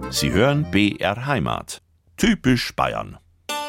Sie hören BR Heimat. Typisch Bayern.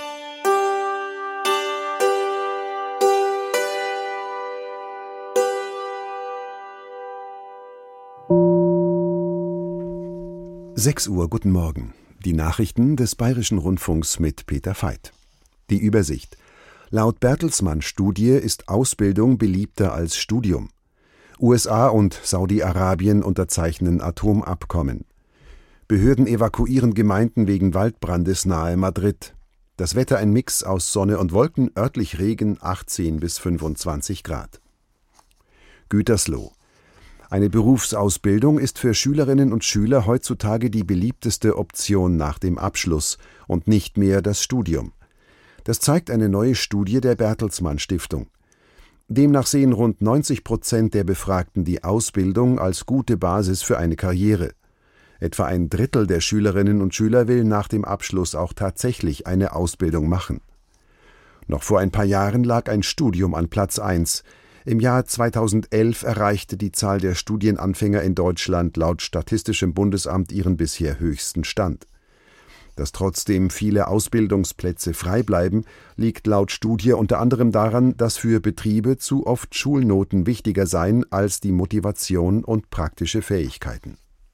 Uhr, guten Morgen. Die Nachrichten des Bayerischen Rundfunks mit Peter Veit. Die Übersicht. Laut Bertelsmann-Studie ist Ausbildung beliebter als Studium. USA und Saudi-Arabien unterzeichnen Atomabkommen. Behörden evakuieren Gemeinden wegen Waldbrandes nahe Madrid. Das Wetter ein Mix aus Sonne und Wolken, örtlich Regen 18 bis 25 Grad. Gütersloh. Eine Berufsausbildung ist für Schülerinnen und Schüler heutzutage die beliebteste Option nach dem Abschluss und nicht mehr das Studium. Das zeigt eine neue Studie der Bertelsmann Stiftung. Demnach sehen rund 90% der Befragten die Ausbildung als gute Basis für eine Karriere. Etwa ein Drittel der Schülerinnen und Schüler will nach dem Abschluss auch tatsächlich eine Ausbildung machen. Noch vor ein paar Jahren lag ein Studium an Platz 1. Im Jahr 2011 erreichte die Zahl der Studienanfänger in Deutschland laut Statistischem Bundesamt ihren bisher höchsten Stand. Dass trotzdem viele Ausbildungsplätze frei bleiben, liegt laut Studie unter anderem daran, dass für Betriebe zu oft Schulnoten wichtiger seien als die Motivation und praktische Fähigkeiten.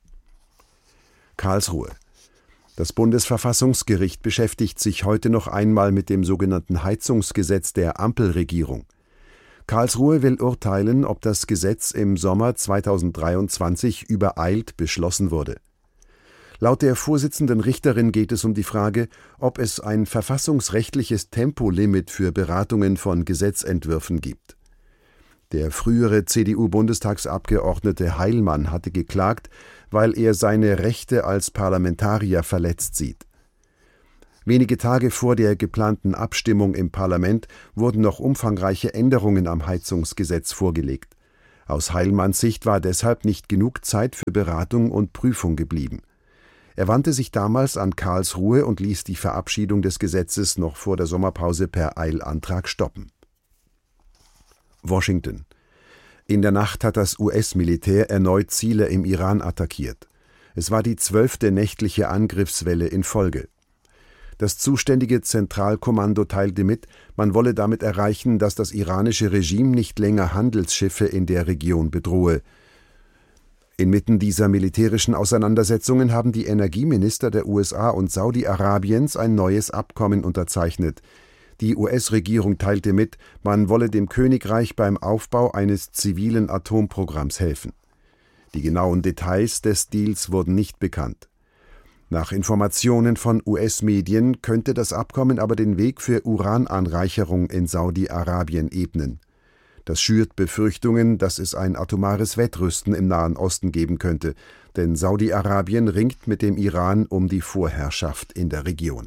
Karlsruhe. Das Bundesverfassungsgericht beschäftigt sich heute noch einmal mit dem sogenannten Heizungsgesetz der Ampelregierung. Karlsruhe will urteilen, ob das Gesetz im Sommer 2023 übereilt beschlossen wurde. Laut der Vorsitzenden Richterin geht es um die Frage, ob es ein verfassungsrechtliches Tempolimit für Beratungen von Gesetzentwürfen gibt. Der frühere CDU-Bundestagsabgeordnete Heilmann hatte geklagt, weil er seine Rechte als Parlamentarier verletzt sieht. Wenige Tage vor der geplanten Abstimmung im Parlament wurden noch umfangreiche Änderungen am Heizungsgesetz vorgelegt. Aus Heilmanns Sicht war deshalb nicht genug Zeit für Beratung und Prüfung geblieben. Er wandte sich damals an Karlsruhe und ließ die Verabschiedung des Gesetzes noch vor der Sommerpause per Eilantrag stoppen. Washington. In der Nacht hat das US-Militär erneut Ziele im Iran attackiert. Es war die 12. nächtliche Angriffswelle in Folge. Das zuständige Zentralkommando teilte mit, man wolle damit erreichen, dass das iranische Regime nicht länger Handelsschiffe in der Region bedrohe. Inmitten dieser militärischen Auseinandersetzungen haben die Energieminister der USA und Saudi-Arabiens ein neues Abkommen unterzeichnet. Die US-Regierung teilte mit, man wolle dem Königreich beim Aufbau eines zivilen Atomprogramms helfen. Die genauen Details des Deals wurden nicht bekannt. Nach Informationen von US-Medien könnte das Abkommen aber den Weg für Urananreicherung in Saudi-Arabien ebnen. Das schürt Befürchtungen, dass es ein atomares Wettrüsten im Nahen Osten geben könnte, denn Saudi-Arabien ringt mit dem Iran um die Vorherrschaft in der Region.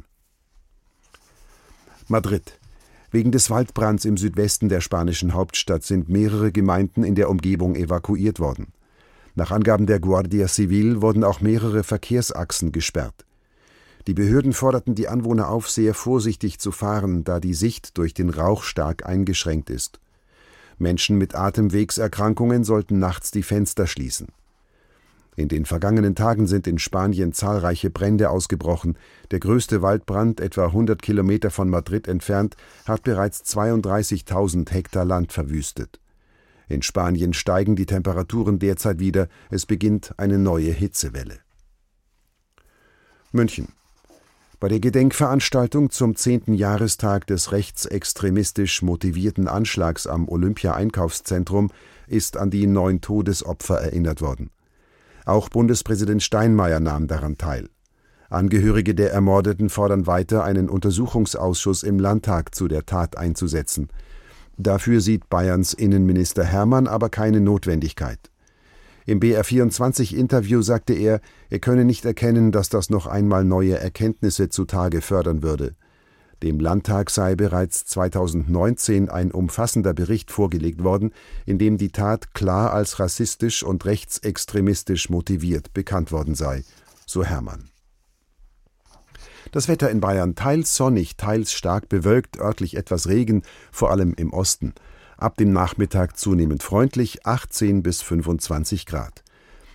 Madrid. Wegen des Waldbrands im Südwesten der spanischen Hauptstadt sind mehrere Gemeinden in der Umgebung evakuiert worden. Nach Angaben der Guardia Civil wurden auch mehrere Verkehrsachsen gesperrt. Die Behörden forderten die Anwohner auf, sehr vorsichtig zu fahren, da die Sicht durch den Rauch stark eingeschränkt ist. Menschen mit Atemwegserkrankungen sollten nachts die Fenster schließen. In den vergangenen Tagen sind in Spanien zahlreiche Brände ausgebrochen. Der größte Waldbrand, etwa 100 Kilometer von Madrid entfernt, hat bereits 32.000 Hektar Land verwüstet. In Spanien steigen die Temperaturen derzeit wieder, es beginnt eine neue Hitzewelle. München. Bei der Gedenkveranstaltung zum 10. Jahrestag des rechtsextremistisch motivierten Anschlags am Olympia-Einkaufszentrum ist an die 9 Todesopfer erinnert worden. Auch Bundespräsident Steinmeier nahm daran teil. Angehörige der Ermordeten fordern weiter, einen Untersuchungsausschuss im Landtag zu der Tat einzusetzen. Dafür sieht Bayerns Innenminister Hermann aber keine Notwendigkeit. Im BR24-Interview sagte er könne nicht erkennen, dass das noch einmal neue Erkenntnisse zutage fördern würde. Dem Landtag sei bereits 2019 ein umfassender Bericht vorgelegt worden, in dem die Tat klar als rassistisch und rechtsextremistisch motiviert bekannt worden sei, so Hermann. Das Wetter in Bayern teils sonnig, teils stark bewölkt, örtlich etwas Regen, vor allem im Osten. Ab dem Nachmittag zunehmend freundlich, 18 bis 25 Grad.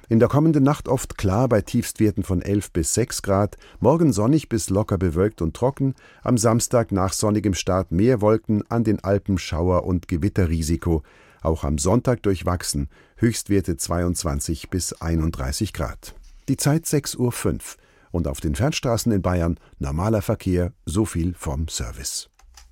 In der kommenden Nacht oft klar bei Tiefstwerten von 11 bis 6 Grad, morgen sonnig bis locker bewölkt und trocken, am Samstag nach sonnigem Start mehr Wolken, an den Alpen Schauer- und Gewitterrisiko, auch am Sonntag durchwachsen, Höchstwerte 22 bis 31 Grad. Die Zeit 6:05 Uhr und auf den Fernstraßen in Bayern normaler Verkehr, so viel vom Service.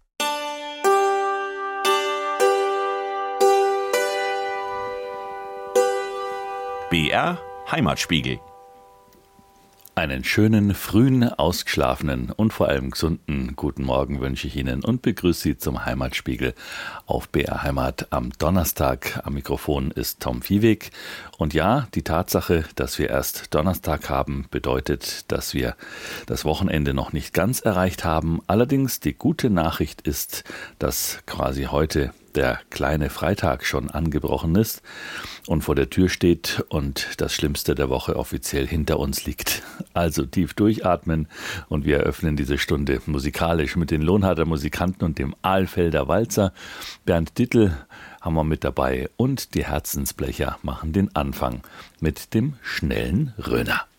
BR Heimatspiegel. Einen schönen, frühen, ausgeschlafenen und vor allem gesunden guten Morgen wünsche ich Ihnen und begrüße Sie zum Heimatspiegel auf BR Heimat am Donnerstag. Am Mikrofon ist Tom Viehweg. Und ja, die Tatsache, dass wir erst Donnerstag haben, bedeutet, dass wir das Wochenende noch nicht ganz erreicht haben. Allerdings die gute Nachricht ist, dass quasi heute der kleine Freitag schon angebrochen ist und vor der Tür steht und das Schlimmste der Woche offiziell hinter uns liegt. Also tief durchatmen und wir eröffnen diese Stunde musikalisch mit den Lohnharder Musikanten und dem Ahlfelder Walzer. Bernd Dittel haben wir mit dabei und die Herzensblecher machen den Anfang mit dem schnellen Röner.